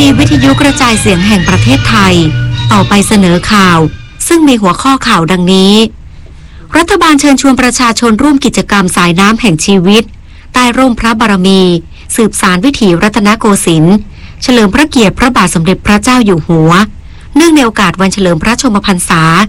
วิทยุกระจายเสียงแห่งประเทศไทยต่อไปเสนอข่าวซึ่งมีหัวข้อข่าวดังนี้รัฐบาลเชิญชวนประชาชนร่วมกิจกรรมสายน้ำแห่งชีวิตใต้ร่มพระบารมีสืบสานวิถีรัตนโกสินทร์เฉลิมพระเกียรติพระบาทสมเด็จพระเจ้าอยู่หัวเนื่องในโอกาสวันเฉลิมพระชนมพรรษา